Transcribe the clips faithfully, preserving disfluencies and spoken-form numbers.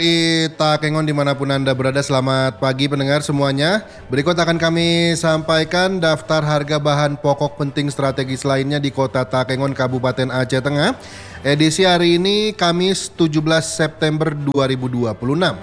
Di Takengon dimanapun Anda berada, selamat pagi pendengar semuanya. Berikut akan kami sampaikan daftar harga bahan pokok penting strategis lainnya di kota Takengon, Kabupaten Aceh Tengah. Edisi hari ini Kamis tujuh belas September dua ribu dua puluh enam.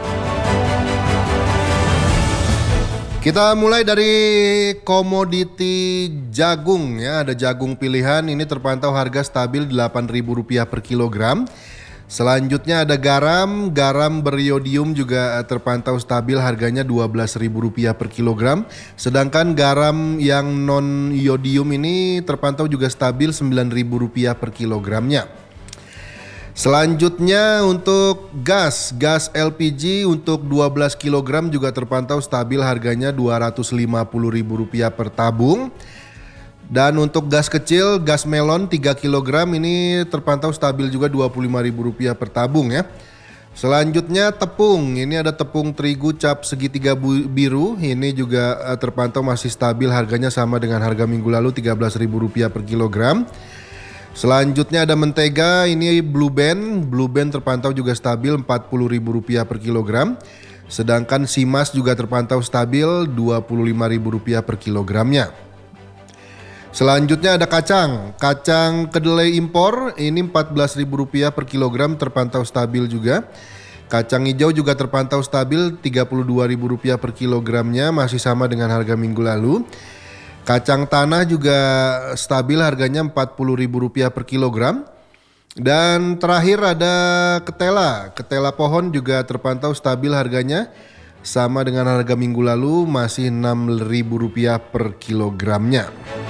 Kita mulai dari komoditi jagung ya, ada jagung pilihan ini terpantau harga stabil delapan ribu rupiah per kilogram. Selanjutnya ada garam, garam beriodium juga terpantau stabil harganya dua belas ribu rupiah per kilogram. Sedangkan garam yang non iodium ini terpantau juga stabil sembilan ribu rupiah per kilogramnya. Selanjutnya untuk gas, gas L P G untuk dua belas kilogram juga terpantau stabil harganya dua ratus lima puluh ribu rupiah per tabung. Dan untuk gas kecil, gas melon tiga kilogram ini terpantau stabil juga dua puluh lima ribu rupiah per tabung ya. Selanjutnya tepung, ini ada tepung terigu cap segitiga biru, ini juga terpantau masih stabil harganya sama dengan harga minggu lalu tiga belas ribu rupiah per kilogram. Selanjutnya ada mentega, ini Blue Band, Blue Band terpantau juga stabil empat puluh ribu rupiah per kilogram. Sedangkan Simas juga terpantau stabil dua puluh lima ribu rupiah per kilogramnya. Selanjutnya ada kacang, kacang kedelai impor ini empat belas ribu rupiah per kilogram terpantau stabil juga. Kacang hijau juga terpantau stabil tiga puluh dua ribu rupiah per kilogramnya, masih sama dengan harga minggu lalu. Kacang tanah juga stabil harganya empat puluh ribu rupiah per kilogram. Dan terakhir ada ketela, ketela pohon juga terpantau stabil harganya sama dengan harga minggu lalu, masih enam ribu rupiah per kilogramnya.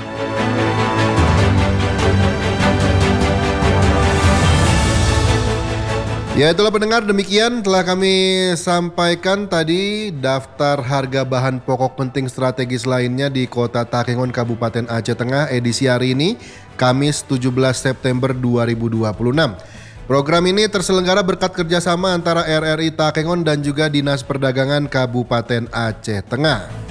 Ya itulah pendengar, demikian telah kami sampaikan tadi daftar harga bahan pokok penting strategis lainnya di kota Takengon, Kabupaten Aceh Tengah edisi hari ini Kamis tujuh belas September dua ribu dua puluh enam. Program ini terselenggara berkat kerjasama antara R R I Takengon dan juga Dinas Perdagangan Kabupaten Aceh Tengah.